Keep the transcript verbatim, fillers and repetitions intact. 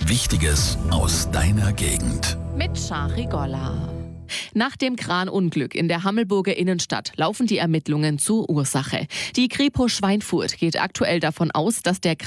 Wichtiges aus deiner Gegend. Mit Shari Golla. Nach dem Kranunglück in der Hammelburger Innenstadt laufen die Ermittlungen zur Ursache. Die Kripo Schweinfurt geht aktuell davon aus, dass der